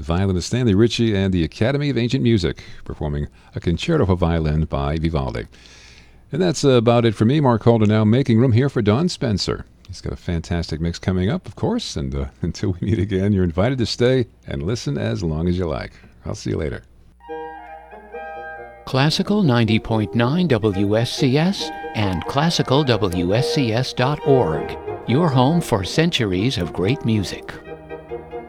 violinist Stanley Ritchie and the Academy of Ancient Music, performing a concerto for violin by Vivaldi. And that's about it for me, Mark Holden, now making room here for Don Spencer. He's got a fantastic mix coming up, of course, and until we meet again, you're invited to stay and listen as long as you like. I'll see you later. Classical 90.9 WSCS and classicalwscs.org, your home for centuries of great music.